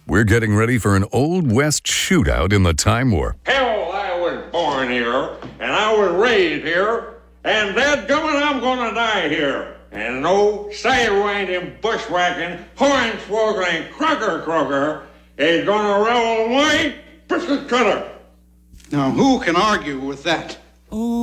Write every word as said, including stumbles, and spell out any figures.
We're getting ready for an Old West shootout in the Time Warp. Hell, I was born here, and I was raised here, and dadgummit, I'm gonna die here. And no sidewinding, bushwhacking, hornswoggling, crocker crocker is gonna roll my biscuit cutter. Now, who can argue with that?